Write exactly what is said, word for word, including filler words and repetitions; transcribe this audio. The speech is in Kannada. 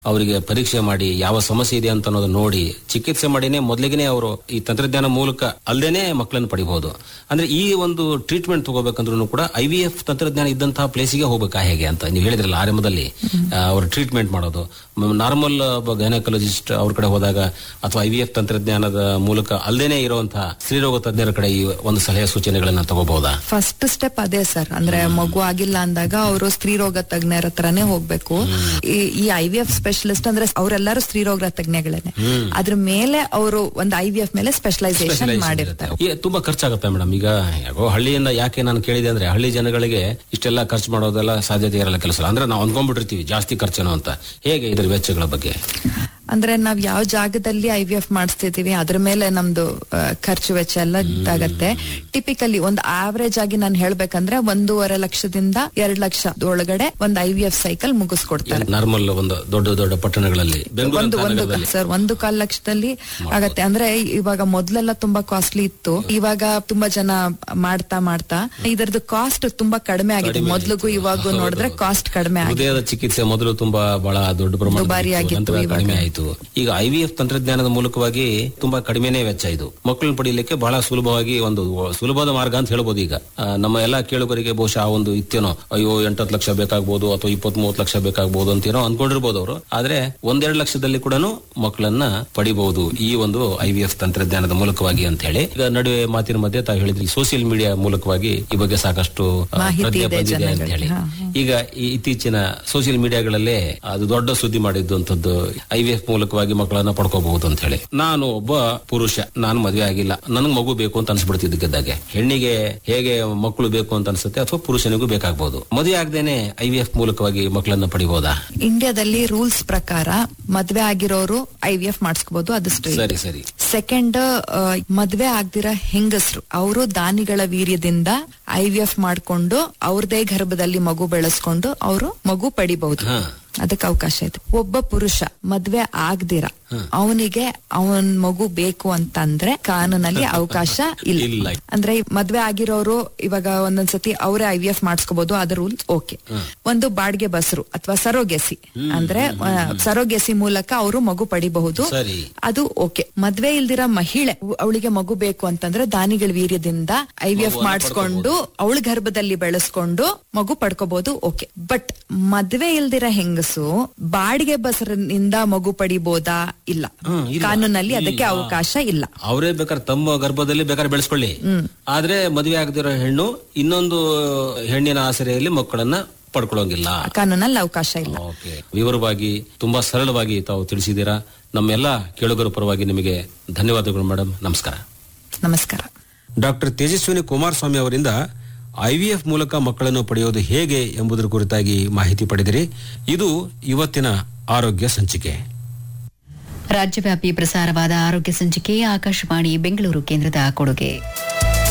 ಅವರಿಗೆ ಪರೀಕ್ಷೆ ಮಾಡಿ ಯಾವ ಸಮಸ್ಯೆ ಇದೆ ಅಂತ ಅನ್ನೋದು ನೋಡಿ ಚಿಕಿತ್ಸೆ ಮಾಡಿನೇ ಮೊದಲಿಗೆ ಅವರು ಈ ತಂತ್ರಜ್ಞಾನ ಮೂಲಕ ಅಲ್ಲದೇನೆ ಮಕ್ಕಳನ್ನು ಪಡಿಬಹುದು. ಅಂದ್ರೆ ಈ ಒಂದು ಟ್ರೀಟ್ಮೆಂಟ್ ತಗೋಬೇಕಂದ್ರೂ ಕೂಡ ಐ ವಿ ಎಫ್ ತಂತ್ರಜ್ಞಾನ ಇದ್ದಂತಹ ಪ್ಲೇಸಿಗೆ ಹೋಗ್ಬೇಕಾ ಹೇಗೆ ಅಂತ ನೀವು ಹೇಳಿದ್ರಲ್ಲ ಆರಂಭದಲ್ಲಿ, ಅವರು ಟ್ರೀಟ್ಮೆಂಟ್ ಮಾಡೋದು ನಾರ್ಮಲ್ ಗೈನಕಾಲಜಿಸ್ಟ್ ಅವ್ರ ಕಡೆ ಹೋದಾಗ ಅಥವಾ ಐ ವಿ ಎಫ್ ತಂತ್ರಜ್ಞಾನದ ಮೂಲಕ ಅಲ್ಲದೇನೆ ಇರುವಂತಹ ಸ್ತ್ರೀರೋಗ ತಜ್ಞರ ಕಡೆ ಈ ಒಂದು ಸಲಹೆ ಸೂಚನೆಗಳನ್ನ ತಗೋಬಹುದಾ? ಫಸ್ಟ್ ಸ್ಟೆಪ್ ಅದೇ ಸರ್. ಅಂದ್ರೆ ಮಗು ಆಗಿಲ್ಲ ಅಂದಾಗ ಅವರು ಸ್ತ್ರೀರೋಗ ತಜ್ಞರ ಹತ್ರನೇ ಹೋಗ್ಬೇಕು. ಈ ಐ ವಿ ಎಫ್ ಸ್ಪೆಷಲಿಸ್ಟ್ ಅಂದ್ರೆ ಅವರೆಲ್ಲರೂ ಸ್ತ್ರೀರೋಗ ತಜ್ಞಗಳೇನೆ. ಅದ್ರ ಮೇಲೆ ಅವರು ಒಂದು ಐ ವಿ ಎಫ್ ಮೇಲೆ ಸ್ಪೆಷಲೈಸೇಷನ್ ಮಾಡಿರ್ತಾರೆ. ತುಂಬಾ ಖರ್ಚಾಗುತ್ತೆ ಮೇಡಮ್. ಈಗ ಯಾಕೋ ಹಳ್ಳಿಯಿಂದ ಯಾಕೆ ನಾನು ಕೇಳಿದೆ ಅಂದ್ರೆ ಹಳ್ಳಿ ಜನಗಳಿಗೆ ಇಷ್ಟೆಲ್ಲ ಖರ್ಚು ಮಾಡೋದೆಲ್ಲ ಸಾಧ್ಯತೆ ಇರಲ್ಲ ಕೆಲಸ. ಅಂದ್ರೆ ನಾವು ಅಂದ್ಕೊಂಡ್ಬಿಟ್ಟಿರ್ತೀವಿ ಜಾಸ್ತಿ ಖರ್ಚೇನೋ ಅಂತ. ಹೇಗೆ ಇದ್ರ ವೆಚ್ಚಗಳ ಬಗ್ಗೆ? ಅಂದ್ರೆ ನಾವ್ ಯಾವ ಜಾಗದಲ್ಲಿ ಐ ವಿ ಎಫ್ ಮಾಡಿಸ್ತಿದೀವಿ ಅದ್ರ ಮೇಲೆ ನಮ್ದು ಖರ್ಚು ವೆಚ್ಚ ಎಲ್ಲ ಇದಾಗತ್ತೆ. ಟಿಪಿಕಲಿ ಒಂದು ಆವರೇಜ್ ಆಗಿ ನಾನು ಹೇಳ್ಬೇಕಂದ್ರೆ ಒಂದೂವರೆ ಲಕ್ಷದಿಂದ ಎರಡ್ ಲಕ್ಷ ಒಳಗಡೆ ಒಂದು I V F cycle ಮುಗಿಸ್ಕೊಡ್ತಾರೆ. Normal ಒಂದು ದೊಡ್ಡ ದೊಡ್ಡ ಪಟ್ಟಣಗಳಲ್ಲಿ ಒಂದು ಒಂದು ಸರ್ ಒಂದು ಕಾಲ್ ಲಕ್ಷದಲ್ಲಿ ಆಗತ್ತೆ. ಅಂದ್ರೆ ಇವಾಗ ಮೊದ್ಲೆಲ್ಲ ತುಂಬಾ ಕಾಸ್ಟ್ಲಿ ಇತ್ತು, ಇವಾಗ ತುಂಬಾ ಜನ ಮಾಡ್ತಾ ಮಾಡ್ತಾ ಇದರದ್ದು ಕಾಸ್ಟ್ ತುಂಬಾ ಕಡಿಮೆ ಆಗಿದೆ. ಮೊದ್ಲಿಗೂ ಇವಾಗ ನೋಡಿದ್ರೆ ಕಾಸ್ಟ್ ಕಡಿಮೆ ಆಗಿದೆ. ಚಿಕಿತ್ಸೆ ಮೊದಲು ತುಂಬಾ ಬಹಳ ದೊಡ್ಡ ಪ್ರಮಾಣ ದುಬಾರಿ ಆಗಿತ್ತು, ಕಡಿಮೆ ಆಯ್ತು. ಈಗ ಐ ವಿ ಎಫ್ ತಂತ್ರಜ್ಞಾನದ ಮೂಲಕವಾಗಿ ತುಂಬಾ ಕಡಿಮೆನೇ ವೆಚ್ಚ. ಇದು ಮಕ್ಕಳನ್ನ ಪಡೆಯಲಿಕ್ಕೆ ಬಹಳ ಸುಲಭವಾಗಿ ಒಂದು ಸುಲಭದ ಮಾರ್ಗ ಅಂತ ಹೇಳ್ಬೋದು. ಈಗ ನಮ್ಮ ಎಲ್ಲಾ ಕೇಳುಗರಿಗೆ ಬಹುಶಃ ಆ ಒಂದು ಇತ್ತೇನೋ ಅಯ್ಯೋ ಎಂಟತ್ತು ಲಕ್ಷ ಬೇಕಾಗಬಹುದು ಅಥವಾ ಇಪ್ಪತ್ ಮೂವತ್ತು ಲಕ್ಷ ಬೇಕಾಗಬಹುದು ಅಂತೇನೋ ಅನ್ಕೊಂಡಿರ್ಬೋದು ಅವರು. ಆದ್ರೆ ಒಂದೆರಡು ಲಕ್ಷದಲ್ಲಿ ಕೂಡ ಮಕ್ಕಳನ್ನ ಪಡಿಬಹುದು ಈ ಒಂದು ಐ ವಿ ಎಫ್ ತಂತ್ರಜ್ಞಾನದ ಮೂಲಕವಾಗಿ ಅಂತ ಹೇಳಿ. ಈಗ ನಡುವೆ ಮಾತಿನ ಮಧ್ಯೆ ತಾವು ಹೇಳಿದ್ರಿ ಸೋಷಿಯಲ್ ಮೀಡಿಯಾ ಮೂಲಕವಾಗಿ ಈ ಬಗ್ಗೆ ಸಾಕಷ್ಟು ಪ್ರಜ್ಞೆ ಬಂದಿದೆ ಅಂತ ಹೇಳಿ. ಈಗ ಇತ್ತೀಚಿನ ಸೋಷಿಯಲ್ ಮೀಡಿಯಾಗಳಲ್ಲೇ ಅದು ದೊಡ್ಡ ಸುದ್ದಿ ಮಾಡಿದ್ದು ಅಂತದ್ದು ಐ ವಿ ಎಫ್ ಮೂಲಕವಾಗಿ ಮಕ್ಕಳನ್ನ ಪಡ್ಕೋಬಹುದು ಅಂತ ಹೇಳಿ. ನಾನು ಒಬ್ಬ ಪುರುಷ, ನಾನು ಮದುವೆ ಆಗಿಲ್ಲ, ನನಗ್ ಮಗು ಬೇಕು ಅಂತ ಅನ್ಸ್ಬಿಡ್ತಿದ್ದಕ್ಕಿದ್ದಾಗೆ. ಹೆಣ್ಣಿಗೆ ಹೇಗೆ ಮಕ್ಕಳು ಬೇಕು ಅಂತ ಅನ್ಸುತ್ತೆ ಅಥವಾ ಪುರುಷನಿಗೂ ಬೇಕಾಗಬಹುದು. ಮದುವೆ ಆಗದೇನೆ ಐ ವಿ ಎಫ್ ಮೂಲಕವಾಗಿ ಮಕ್ಕಳನ್ನ ಪಡಿಬಹುದಾ? ಇಂಡಿಯಾದಲ್ಲಿ ರೂಲ್ಸ್ ಪ್ರಕಾರ ಮದ್ವೆ ಆಗಿರೋರು ಐ ವಿ ಎಫ್ ಮಾಡಿಸ್ಕೋಬಹುದು, ಅದು ಸರಿ ಸರಿ. ಸೆಕೆಂಡ್, ಮದ್ವೆ ಆಗ್ದಿರ ಹೆಂಗಸರು ಅವರು ದಾನಿಗಳ ವೀರ್ಯದಿಂದ ಐ ವಿ ಎಫ್ ಮಾಡ್ಕೊಂಡು ಅವ್ರದೇ ಗರ್ಭದಲ್ಲಿ ಮಗು ಬೆಳೆಸ್ಕೊಂಡು ಅವರು ಮಗು ಪಡಿಬಹುದು, ಅದಕ್ಕೆ ಅವಕಾಶ ಇದೆ. ಒಬ್ಬ ಪುರುಷ ಮದ್ವೆ ಆಗ್ದಿರ ಅವನಿಗೆ ಅವನ್ ಮಗು ಬೇಕು ಅಂತಂದ್ರೆ ಕಾನೂನಲ್ಲಿ ಅವಕಾಶ ಇಲ್ಲ. ಅಂದ್ರೆ ಮದ್ವೆ ಆಗಿರೋರು ಇವಾಗ ಒಂದೊಂದ್ಸತಿ ಅವರೇ ಐ ವಿ ಎಫ್ ಮಾಡಿಸ್ಕೋಬಹುದು, ಅದ ರೂಲ್ಸ್ ಓಕೆ. ಒಂದು ಬಾಡಿಗೆ ಬಸರು ಅಥವಾ ಸರೋಗೆಸಿ ಅಂದ್ರೆ ಸರೋಗೆಸಿ ಮೂಲಕ ಅವರು ಮಗು ಪಡಿಬಹುದು, ಅದು ಓಕೆ. ಮದ್ವೆ ಇಲ್ದಿರ ಮಹಿಳೆ ಅವಳಿಗೆ ಮಗು ಬೇಕು ಅಂತಂದ್ರೆ ದಾನಿಗಳ ವೀರ್ಯದಿಂದ ಐ ವಿ ಎಫ್ ಮಾಡಿಸ್ಕೊಂಡು ಅವಳ ಗರ್ಭದಲ್ಲಿ ಬೆಳೆಸ್ಕೊಂಡು ಮಗು ಪಡ್ಕೋಬಹುದು, ಓಕೆ. ಬಟ್ ಮದ್ವೆ ಇಲ್ದಿರ ಹೆಂಗಸು ಬಾಡಿಗೆ ಬಸರಿನಿಂದ ಮಗು ಪಡಿಬಹುದಾ? ಇಲ್ಲ, ಕಾನೂನಲ್ಲಿ ಅದಕ್ಕೆ ಅವಕಾಶ ಇಲ್ಲ. ಅವರೇ ಬೇಕಾದ್ರೆ ತಮ್ಮ ಗರ್ಭದಲ್ಲಿ ಬೇಕಾದ್ರೆ ಬೆಳೆಸ್ಕೊಳ್ಳಿ, ಆದ್ರೆ ಮದುವೆ ಆಗದಿರೋ ಹೆಣ್ಣು ಇನ್ನೊಂದು ಹೆಣ್ಣಿನ ಆಸರೆಯಲ್ಲಿ ಮಕ್ಕಳನ್ನ ಪಡ್ಕೊಳ್ಳೋಂಗಿಲ್ಲ, ಕಾನೂನಲ್ಲಿ ಅವಕಾಶ ಇಲ್ಲ. ವಿವರವಾಗಿ ತುಂಬಾ ಸರಳವಾಗಿ ತಾವು ತಿಳಿಸಿದ್ದೀರಾ. ನಮ್ಮೆಲ್ಲ ಕೇಳುಗರ ಪರವಾಗಿ ನಿಮಗೆ ಧನ್ಯವಾದಗಳು ಮೇಡಮ್. ನಮಸ್ಕಾರ. ನಮಸ್ಕಾರ. ಡಾಕ್ಟರ್ ತೇಜಸ್ವಿನಿ ಕುಮಾರಸ್ವಾಮಿ ಅವರಿಂದ ಐ ವಿ ಎಫ್ ಮೂಲಕ ಮಕ್ಕಳನ್ನು ಪಡೆಯೋದು ಹೇಗೆ ಎಂಬುದರ ಕುರಿತಾಗಿ ಮಾಹಿತಿ ಪಡೆದಿರಿ. ಇದು ಇವತ್ತಿನ ಆರೋಗ್ಯ ಸಂಚಿಕೆ. ರಾಜ್ಯವ್ಯಾಪಿ ಪ್ರಸಾರವಾದ ಆರೋಗ್ಯ ಸಂಚಿಕೆ ಆಕಾಶವಾಣಿ ಬೆಂಗಳೂರು ಕೇಂದ್ರದ ಕೊಡುಗೆ.